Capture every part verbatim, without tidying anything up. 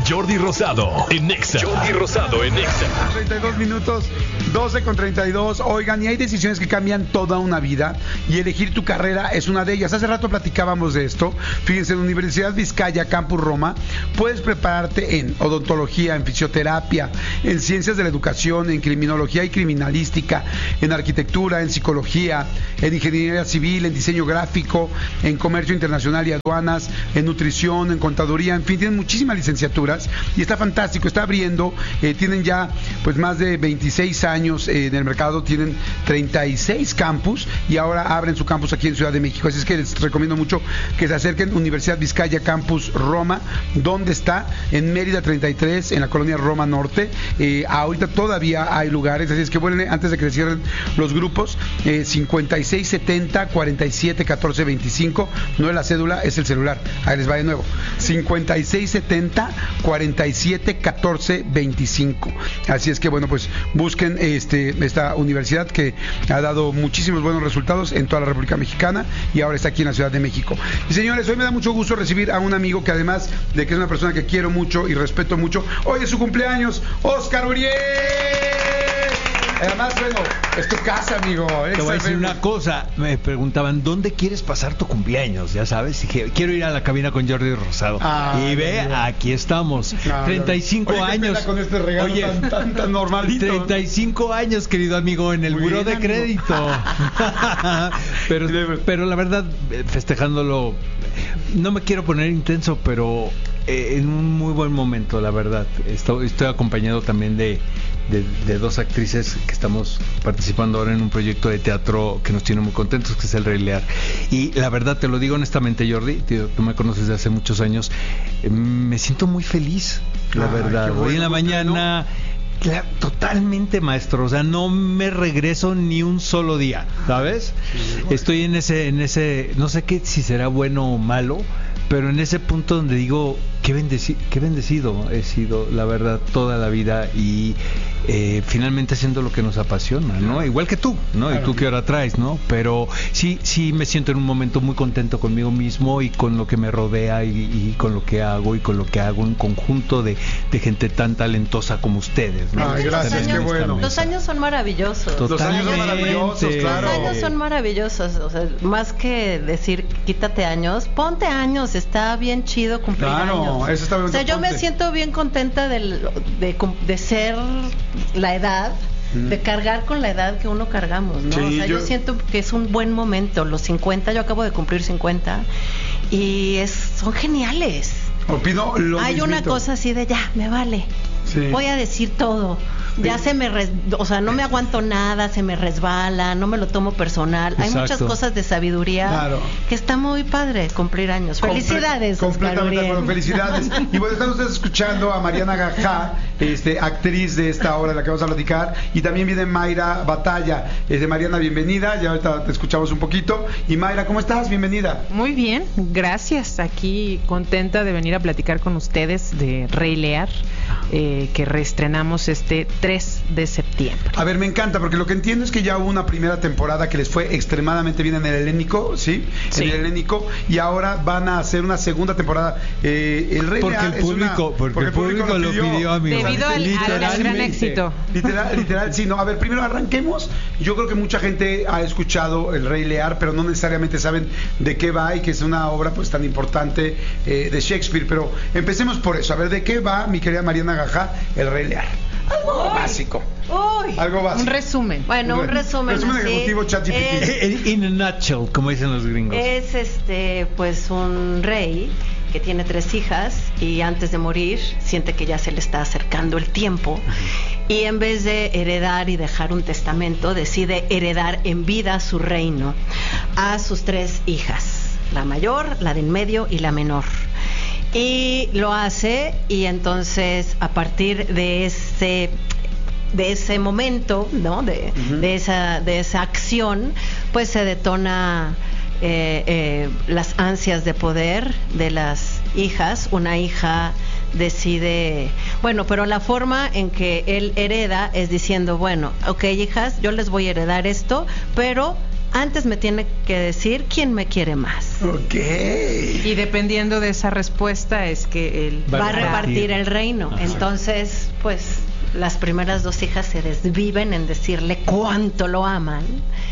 Jordi Rosado en Nexa. Jordi Rosado en Nexa. treinta y dos minutos, doce con treinta y dos. Oigan, y hay decisiones que cambian toda una vida y elegir tu carrera es una de ellas. Hace rato platicábamos de esto. Fíjense, en la Universidad Vizcaya, Campus Roma, puedes prepararte en odontología, en fisioterapia, en ciencias de la educación, en criminología y criminalística, en arquitectura, en psicología, en ingeniería civil, en diseño gráfico, en comercio internacional y aduanas, en nutrición, en contaduría, en fin, tienen muchísimas licenciaturas y está fantástico, está abriendo, eh, tienen ya pues más de veintiséis años eh, en el mercado, tienen treinta y seis campus y ahora abren su campus aquí en Ciudad de México, así es que les recomiendo mucho que se acerquen. Universidad Vizcaya, Campus Roma, ¿dónde está? En Mérida treinta y tres, en la colonia Roma Norte. Eh, ahorita todavía hay lugares, así es que bueno, antes de que se cierren los grupos, eh, cincuenta y seis setenta cuarenta y siete catorce veinticinco, no es la cédula, es el celular. Ahí les va de nuevo, cincuenta y seis setenta cuarenta y siete catorce veinticinco. Así es que bueno, pues busquen este esta universidad que ha dado muchísimos buenos resultados en toda la República Mexicana y ahora está aquí en la Ciudad de México. Y señores, hoy me da mucho gusto recibir a un amigo que, además de que es una persona que quiero mucho y respeto mucho, hoy es su cumpleaños, Óscar Uriel. Además, bueno, es tu casa, amigo. Te voy a decir una cosa. Me preguntaban, ¿dónde quieres pasar tu cumpleaños? Ya sabes, dije, quiero ir a la cabina con Jordi Rosado. Ah, y ve, no, aquí estamos. No, treinta y cinco oye, años. Con este regalo Oye, tan, tan, tan normalito. treinta y cinco años, querido amigo, en el Muy buró bien, de crédito. pero, pero la verdad, festejándolo, no me quiero poner intenso, pero eh, en un muy buen momento, la verdad. Estoy, estoy acompañado también de... De, de dos actrices que estamos participando ahora en un proyecto de teatro que nos tiene muy contentos, que es El Rey Lear. Y la verdad, te lo digo honestamente, Jordi, tío, tú me conoces de hace muchos años, eh, me siento muy feliz, la ah, verdad. Bueno, hoy en la mañana, ¿no? La, totalmente maestro, o sea, no me regreso ni un solo día, ¿sabes? Sí, bueno. Estoy en ese, en ese, no sé qué si será bueno o malo, pero en ese punto donde digo, qué, bendeci- qué bendecido he sido, la verdad, toda la vida y eh, finalmente haciendo lo que nos apasiona, ¿no? Igual que tú, ¿no? Claro. Y tú que ahora traes, ¿no? Pero sí, sí me siento en un momento muy contento conmigo mismo y con lo que me rodea y, y con lo que hago y con lo que hago, un conjunto de, de gente tan talentosa como ustedes, ¿no? Ay, gracias, qué bueno. Los años son maravillosos. Los años son maravillosos, claro. Los años son maravillosos, o sea, más que decir quítate años, ponte años, está bien chido cumplir claro, años. Eso está bien. O sea, yo me siento bien contenta de, de, de ser la edad, mm. de cargar con la edad que uno cargamos, ¿no? Sí, o sea, yo... yo siento que es un buen momento, los cincuenta, yo acabo de cumplir cincuenta y es, son geniales. Opino lo Hay mismito. Una cosa así de ya, me vale. Sí. Voy a decir todo. Ya sí. se me, res, o sea, no me aguanto nada, se me resbala, no me lo tomo personal. Exacto. Hay muchas cosas de sabiduría claro. que está muy padre cumplir años. Felicidades, Comple- completamente bueno, felicidades. Y bueno, están ustedes escuchando a Mariana Gajá, este, actriz de esta obra de la que vamos a platicar, y también viene Mayra Batalla. Este, Mariana, bienvenida, ya ahorita te escuchamos un poquito. Y Mayra, ¿cómo estás? Bienvenida. Muy bien, gracias. Aquí contenta de venir a platicar con ustedes de Rey Lear, eh, que reestrenamos este tres de septiembre. A ver, me encanta, porque lo que entiendo es que ya hubo una primera temporada que les fue extremadamente bien en el helénico, ¿sí? Sí. En el helénico, y ahora van a hacer una segunda temporada. Eh, el Rey porque Lear el público, es una, porque, porque el público, público lo pidió, pidió amigo. Debido al, al gran éxito. Literal, literal, sí, no. A ver, primero arranquemos. Yo creo que mucha gente ha escuchado El Rey Lear, pero no necesariamente saben de qué va y que es una obra pues tan importante eh, de Shakespeare. Pero empecemos por eso. A ver, ¿de qué va, mi querida Mariana Gajá, El Rey Lear? Algo Uy. básico. Uy. Algo básico. Un resumen. Bueno, un resumen. Resumen así, ejecutivo ChatGPT. In a nutshell, como dicen los gringos. Es este, pues un rey que tiene tres hijas y antes de morir siente que ya se le está acercando el tiempo uh-huh. y en vez de heredar y dejar un testamento decide heredar en vida su reino a sus tres hijas, la mayor, la de en medio y la menor. Y lo hace y entonces a partir de ese de ese momento, ¿no? De, uh-huh. de esa de esa acción, pues se detona eh, eh, las ansias de poder de las hijas. Una hija decide, bueno, pero la forma en que él hereda es diciendo, bueno, ok, hijas, yo les voy a heredar esto, pero antes me tiene que decir quién me quiere más. Ok. Y dependiendo de esa respuesta es que él va a repartir el reino. Ajá. Entonces, pues las primeras dos hijas se desviven en decirle cuánto lo aman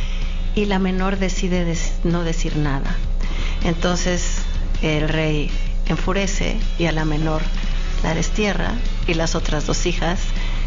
y la menor decide des- no decir nada. Entonces el rey enfurece y a la menor la destierra y las otras dos hijas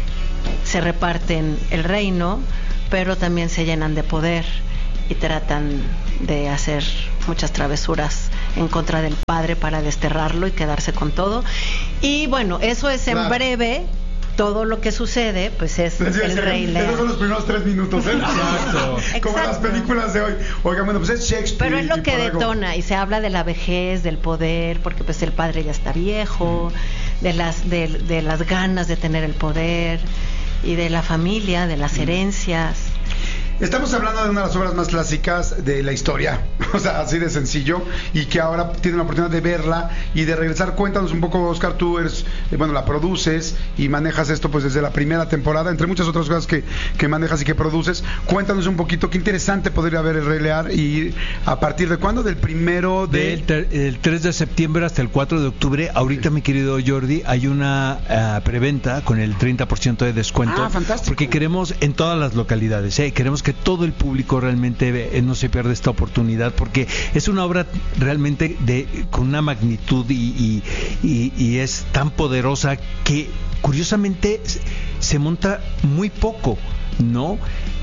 se reparten el reino, pero también se llenan de poder y tratan de hacer muchas travesuras en contra del padre para desterrarlo y quedarse con todo. Y bueno, eso es en claro. breve. Todo lo que sucede, pues es sí, el Rey Lear. Esos son los primeros tres minutos, ¿eh? Exacto. Como en las películas de hoy. Oigan, bueno, pues es Shakespeare. Pero es lo que detona algo. Y se habla de la vejez, del poder, porque pues el padre ya está viejo, mm. de las de, de las ganas de tener el poder y de la familia, de las herencias. Estamos hablando de una de las obras más clásicas de la historia, o sea, así de sencillo, y que ahora tienen la oportunidad de verla y de regresar. Cuéntanos un poco, Oscar, tú eres, eh, bueno, la produces y manejas esto pues desde la primera temporada, entre muchas otras cosas que, que manejas y que produces. Cuéntanos un poquito, qué interesante podría ver el Rey Lear y a partir de cuándo, del primero de... Del ter- el tres de septiembre hasta el cuatro de octubre. Ahorita, mi querido Jordi, hay una uh, preventa con el treinta por ciento de descuento. Ah, fantástico. Porque queremos en todas las localidades, ¿eh? Queremos que todo el público realmente eh, no se pierda esta oportunidad, porque es una obra realmente de con una magnitud y, y, y, y es tan poderosa que curiosamente se monta muy poco, ¿no?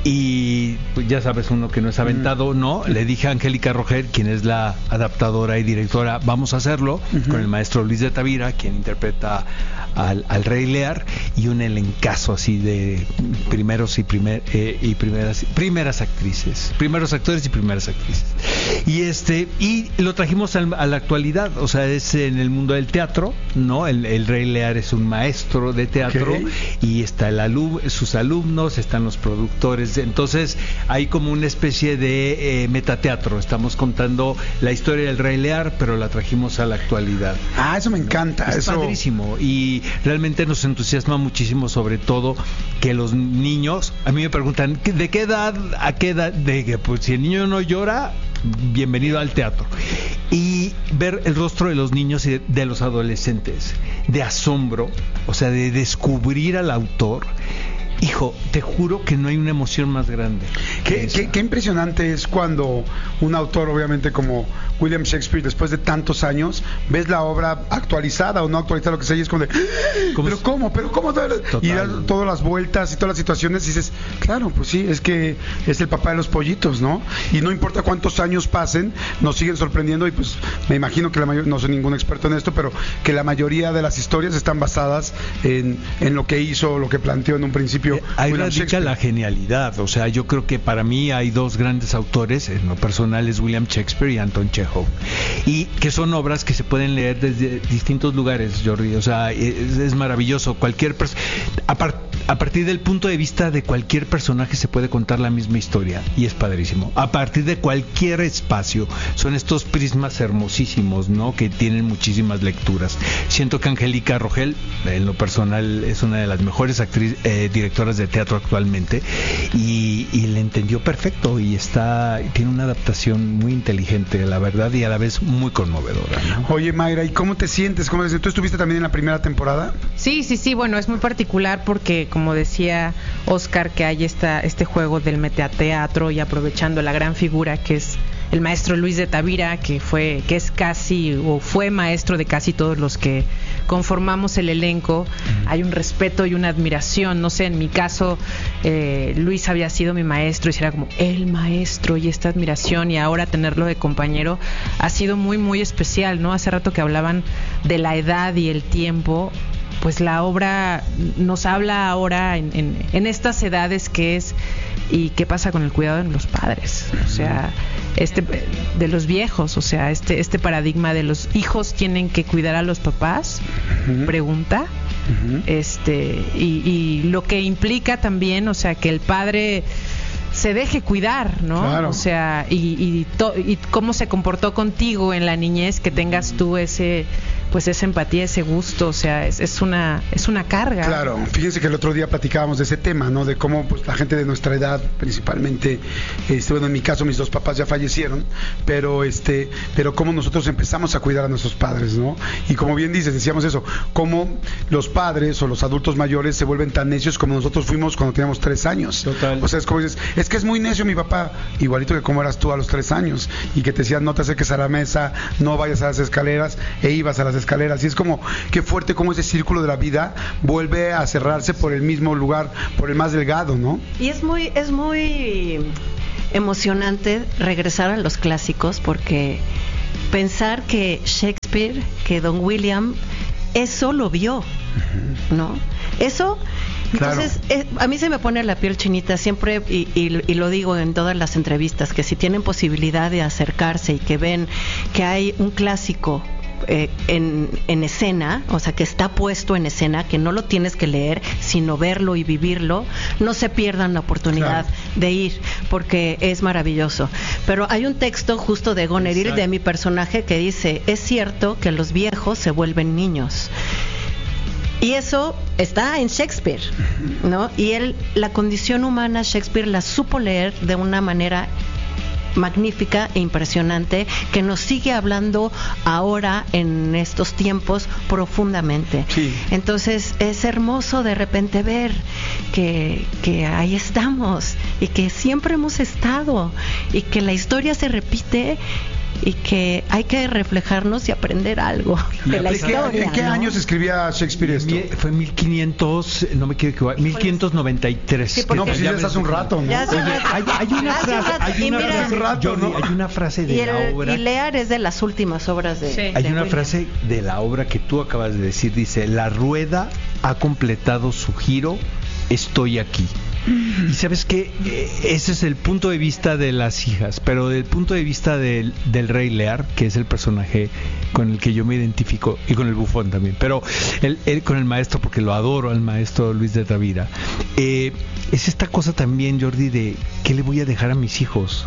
Y pues ya sabes, uno que no es aventado, ¿no? Le dije a Angélica Rogel, quien es la adaptadora y directora, vamos a hacerlo, uh-huh. con el maestro Luis de Tavira, quien interpreta al, al Rey Lear, y un elencazo así de primeros y primer eh, y primeras primeras actrices, primeros actores y primeras actrices. Y este y lo trajimos al, a la actualidad, o sea, es en el mundo del teatro, ¿no? El, el Rey Lear es un maestro de teatro, okay. y está el alum, sus alumnos, están los productores. Entonces hay como una especie de eh, metateatro. Estamos contando la historia del Rey Lear, pero la trajimos a la actualidad. Ah, eso me encanta. Es eso... padrísimo y realmente nos entusiasma muchísimo, sobre todo que los niños, a mí me preguntan, ¿de qué edad a qué edad? De que pues si el niño no llora, bienvenido al teatro. Y ver el rostro de los niños y de, de los adolescentes, de asombro, o sea, de descubrir al autor. Hijo, te juro que no hay una emoción más grande. Qué, qué, qué impresionante es cuando un autor, obviamente como William Shakespeare, después de tantos años, ves la obra actualizada o no actualizada, lo que sea, y es como de, ¿pero es? ¿Cómo? ¿Pero cómo? Y da todas las vueltas y todas las situaciones y dices, claro, pues sí, es que es el papá de los pollitos, ¿no? Y no importa cuántos años pasen, nos siguen sorprendiendo y pues me imagino que la mayoría, no soy ningún experto en esto, pero que la mayoría de las historias están basadas en, en lo que hizo, lo que planteó en un principio. Ahí radica la genialidad, o sea, yo creo que para mí hay dos grandes autores, en lo personal es William Shakespeare y Anton Chekhov, y que son obras que se pueden leer desde distintos lugares, Jordi, o sea, es, es maravilloso, cualquier persona, a, par a partir del punto de vista de cualquier personaje se puede contar la misma historia, y es padrísimo, a partir de cualquier espacio, son estos prismas hermosísimos, ¿no?, que tienen muchísimas lecturas. Siento que Angélica Rogel, en lo personal, es una de las mejores actrices, eh, directoras de teatro actualmente, y, y le entendió perfecto y está tiene una adaptación muy inteligente, la verdad, y a la vez muy conmovedora, ¿no? Oye, Mayra, ¿y cómo te sientes? ¿Cómo te... ¿Tú estuviste también en la primera temporada? Sí, sí, sí, bueno, es muy particular porque, como decía Oscar, que hay esta, este juego del metateatro y aprovechando la gran figura que es el maestro Luis de Tavira, que fue, que es casi o fue maestro de casi todos los que conformamos el elenco. Uh-huh. Hay un respeto y una admiración, no sé, en mi caso eh, Luis había sido mi maestro y era como el maestro, y esta admiración, y ahora tenerlo de compañero ha sido muy muy especial, ¿no? Hace rato que hablaban de la edad y el tiempo, pues la obra nos habla ahora en, en, en estas edades que es y qué pasa con el cuidado de los padres, o sea, este de los viejos, o sea, este este paradigma de los hijos tienen que cuidar a los papás, uh-huh. pregunta, uh-huh. este y, y lo que implica también, o sea, que el padre se deje cuidar, ¿no? Claro. O sea, y, y, to, y cómo se comportó contigo en la niñez, que tengas tú ese pues esa empatía, ese gusto, o sea, es, es una es una carga. Claro, fíjense que el otro día platicábamos de ese tema, ¿no? De cómo pues la gente de nuestra edad, principalmente, este, bueno, en mi caso mis dos papás ya fallecieron, pero este, pero cómo nosotros empezamos a cuidar a nuestros padres, ¿no? Y como bien dices, decíamos eso, cómo los padres o los adultos mayores se vuelven tan necios como nosotros fuimos cuando teníamos tres años. Total. O sea, es como dices, es que es muy necio mi papá, igualito que como eras tú a los tres años, y que te decían no te acerques a la mesa, no vayas a las escaleras, e ibas a las escaleras. Y es como, qué fuerte cómo ese círculo de la vida vuelve a cerrarse por el mismo lugar, por el más delgado, ¿no? Y es muy, es muy emocionante regresar a los clásicos, porque pensar que Shakespeare, que Don William, eso lo vio, ¿no? Eso, entonces, claro. eh, a mí se me pone la piel chinita siempre, y, y, y lo digo en todas las entrevistas, que si tienen posibilidad de acercarse y que ven que hay un clásico Eh, en, en escena, o sea, que está puesto en escena, que no lo tienes que leer, sino verlo y vivirlo, no se pierdan la oportunidad claro. de ir, porque es maravilloso. Pero hay un texto justo de Goneril, de mi personaje, que dice, es cierto que los viejos se vuelven niños. Y eso está en Shakespeare, ¿no? Y él, la condición humana, Shakespeare la supo leer de una manera magnífica e impresionante, que nos sigue hablando ahora en estos tiempos profundamente. Sí. Entonces es hermoso de repente ver que, que ahí estamos y que siempre hemos estado y que la historia se repite y que hay que reflejarnos y aprender algo de la historia. ¿En qué ¿no? años escribía Shakespeare esto? Fue en mil quinientos, no me quiero equivocar, mil quinientos noventa y tres. Sí, no, pues ya estás hace un rato, ¿no? Ya hace Oye, un rato. hay, hay una Hace un frase, rato. hay Y una mira, frase, rato, Jordi, ¿no? hay una frase de Y, la el, obra. y Lear es de las últimas obras de, Sí. Hay de una William. frase de la obra que tú acabas de decir, dice, la rueda ha completado su giro, estoy aquí. Y sabes que eh, ese es el punto de vista de las hijas, pero del punto de vista del, del rey Lear, que es el personaje con el que yo me identifico, y con el bufón también, pero él, él con el maestro, porque lo adoro al maestro Luis de Tavira, eh, es esta cosa también, Jordi, de ¿qué le voy a dejar a mis hijos?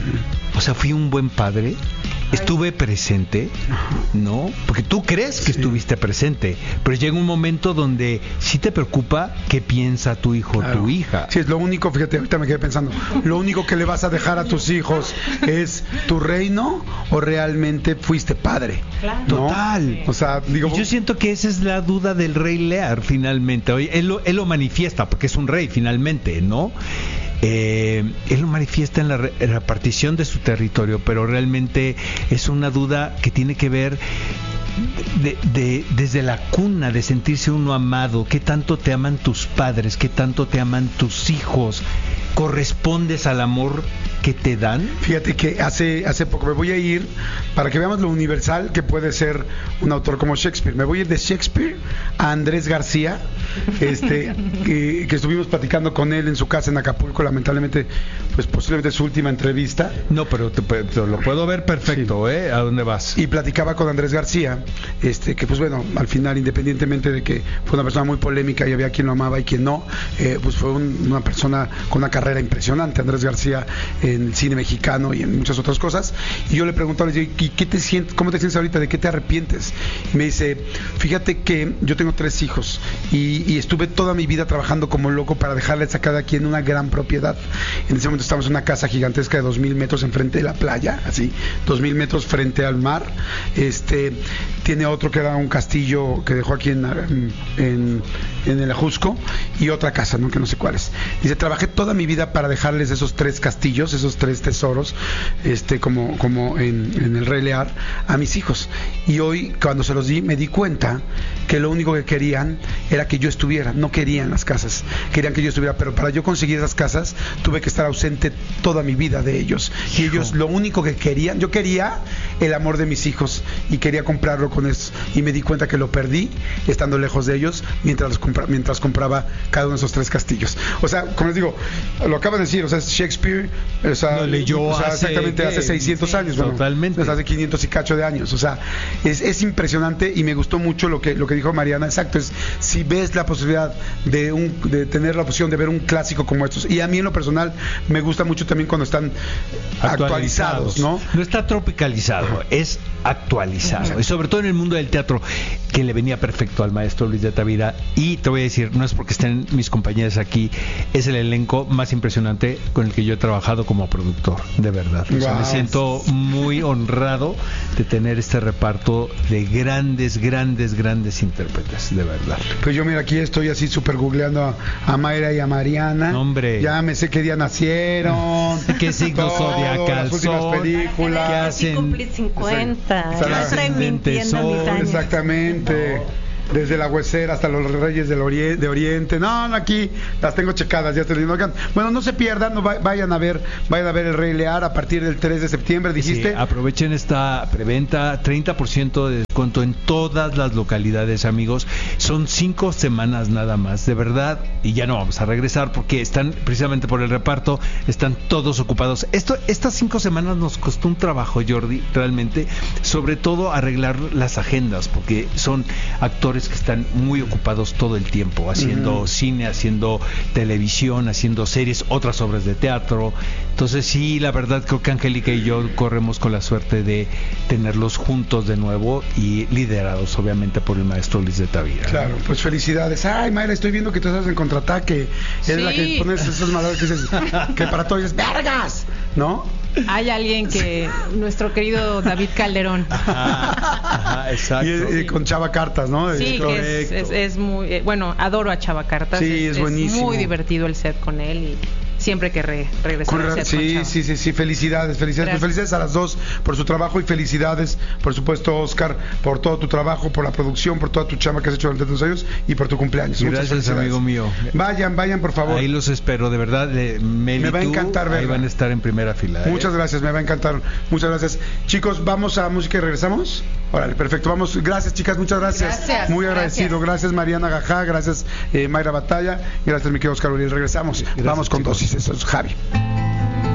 O sea, fui un buen padre, estuve presente, ¿no? Porque tú crees que sí. estuviste presente, pero llega un momento donde sí te preocupa qué piensa tu hijo o claro. tu hija. Sí, es lo único, fíjate, ahorita me quedé pensando, lo único que le vas a dejar a tus hijos es tu reino, o realmente fuiste padre. Claro. ¿No? Total. O sea, digo, y yo siento que esa es la duda del rey Lear finalmente. Oye, él lo, él lo manifiesta porque es un rey finalmente, ¿no? Eh, él lo manifiesta en la re- repartición de su territorio, pero realmente es una duda que tiene que ver de, de, desde la cuna, de sentirse uno amado. ¿Qué tanto te aman tus padres? ¿Qué tanto te aman tus hijos? ¿Correspondes al amor que te dan? Fíjate que hace hace poco me voy a ir, para que veamos lo universal que puede ser un autor como Shakespeare. Me voy a ir de Shakespeare a Andrés García, este que, que estuvimos platicando con él en su casa en Acapulco, lamentablemente, pues posiblemente su última entrevista. No, pero te, te lo puedo ver perfecto, sí. ¿eh? ¿A dónde vas? Y platicaba con Andrés García, este que pues bueno, al final, independientemente de que fue una persona muy polémica y había quien lo amaba y quien no, eh, pues fue un, una persona con una carrera impresionante, Andrés García, en el cine mexicano y en muchas otras cosas. Y yo le preguntaba, le dije, ¿y qué te sientes, cómo te sientes ahorita? ¿De qué te arrepientes? Y me dice, fíjate que yo tengo tres hijos y, y estuve toda mi vida trabajando como loco para dejarles a cada quien una gran propiedad. En ese momento estamos en una casa gigantesca de dos mil metros enfrente de la playa, así, dos mil metros frente al mar. Este tiene otro que era un castillo que dejó aquí en, en, en el Ajusco, y otra casa, ¿no? Que no sé cuál es. Dice, trabajé toda mi vida para dejarles esos tres castillos, esos tres tesoros, este como, como en, en el Rey Lear, a mis hijos. Y hoy, cuando se los di, me di cuenta que lo único que querían era que yo estuviera. No querían las casas, querían que yo estuviera, pero para yo conseguir esas casas tuve que estar ausente toda mi vida de ellos. Y ellos lo único que querían, yo quería el amor de mis hijos y quería comprarlo con eso. Y me di cuenta que lo perdí estando lejos de ellos mientras, los compra, mientras compraba cada uno de esos tres castillos. O sea, como les digo, lo acabas de decir, o sea, Shakespeare, o sea, lo leyó o sea, hace, exactamente ¿qué? hace seiscientos Sí, años, bueno, totalmente. hace quinientos y cacho de años. O sea, es, es impresionante, y me gustó mucho lo que, lo que dijo Mariana, exacto, es si ves la posibilidad de un de tener la opción de ver un clásico como estos. Y a mí en lo personal me gusta mucho también cuando están actualizados, actualizados ¿no? No está tropicalizado, es actualizado. Y sobre todo en el mundo del teatro, que le venía perfecto al maestro Luis de Tavira. Y te voy a decir, no es porque estén mis compañeros aquí, es el elenco más impresionante con el que yo he trabajado como productor, de verdad. O sea, wow. Me siento muy honrado de tener este reparto de grandes, grandes, grandes intérpretes, de verdad. Pues yo mira, aquí estoy así súper googleando a, a Mayra y a Mariana. Hombre. Ya me sé qué día nacieron. ¿Qué signo zodiacal las últimas son? películas. ¿Qué hacen? Sí, cumplí cincuenta. Sí. Ya estoy mintiendo mis años. Exactamente. Desde la huesera hasta los reyes del Oriente, de Oriente. No, no, aquí las tengo checadas, ya estoy diciendo. Bueno, no se pierdan, no va, vayan a ver, vayan a ver El Rey Lear a partir del tres de septiembre, dijiste. Sí, aprovechen esta preventa, treinta por ciento de descuento en todas las localidades, amigos. Son cinco semanas nada más, de verdad, y ya no vamos a regresar porque están, precisamente por el reparto, están todos ocupados. Esto, estas cinco semanas nos costó un trabajo, Jordi, realmente, sobre todo arreglar las agendas, porque son actores que están muy ocupados todo el tiempo, haciendo uh-huh. cine, haciendo televisión, haciendo series, otras obras de teatro. Entonces sí, la verdad creo que Angélica y yo corremos con la suerte de tenerlos juntos de nuevo y liderados obviamente por el maestro Luis de Tavira. Claro, pues felicidades. Ay, Mayra, estoy viendo que tú estás en Contraataque. Sí. Es la que pones esas maladas que dices que para todo dices ¡vergas! ¿No? Hay alguien que, nuestro querido David Calderón. Ajá, ajá, exacto. Y, y con Chava Cartas, ¿no? Sí, que es, es, es muy, eh, bueno, adoro a Chava Cartas. Sí, es, es buenísimo. Es muy divertido el set con él y siempre que re, regresar al set sí, con Chava. sí, sí, sí, felicidades, felicidades, pues felicidades a las dos por su trabajo y felicidades, por supuesto, Oscar, por todo tu trabajo, por la producción, por toda tu chamba que has hecho durante tus años y por tu cumpleaños. Gracias, amigo mío. Vayan, vayan, por favor. Ahí los espero, de verdad. De Meli, me va a encantar tú, verla. Ahí van a estar en primera fila. ¿eh? Muchas gracias, me va a encantar. Muchas gracias. Chicos, vamos a música y regresamos. Órale, perfecto. Vamos, gracias, chicas, muchas gracias. Gracias. Muy agradecido. Gracias, gracias Mariana Gajá, gracias eh, Mayra Batalla, y gracias mi querido Oscar Uriel. Regresamos. Gracias, vamos con chicos. dosis. Eso es Javi.